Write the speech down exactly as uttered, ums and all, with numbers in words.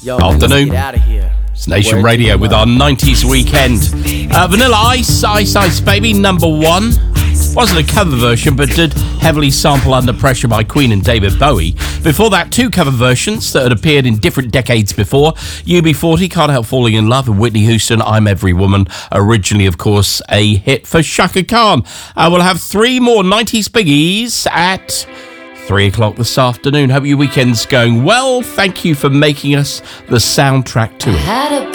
Yo, man, Afternoon. let's get out of here. It's Nation Word to Radio the with mother. our nineties weekend. Uh, Vanilla Ice, Ice Ice Baby, number one. Wasn't a cover version, but did heavily sample Under Pressure by Queen and David Bowie. Before that, two cover versions that had appeared in different decades before. U B forty, Can't Help Falling in Love, and Whitney Houston, I'm Every Woman. Originally, of course, a hit for Shaka Khan. Uh, we'll have three more nineties biggies at three o'clock this afternoon. Hope your weekend's going well. Thank you for making us the soundtrack to it. Had a